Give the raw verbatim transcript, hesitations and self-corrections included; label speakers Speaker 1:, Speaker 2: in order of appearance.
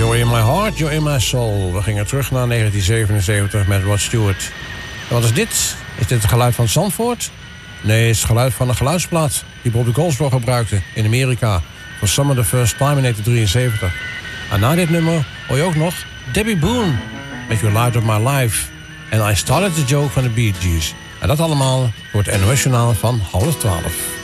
Speaker 1: You're in my heart, you're in my soul. We gingen terug naar negentien zevenenzeventig met Rod Stewart. Wat is dit? Is dit het geluid van Zandvoort? Nee, het is het geluid van een geluidsplaat die Bobby Goldsboro gebruikte in Amerika. For Some of the First Time in negentien drieënzeventig. En na dit nummer hoor je ook nog Debbie Boone met You Light Up My Life. En I Started the Joke van de Bee Gees. En dat allemaal voor het N O S Journaal van half twaalf.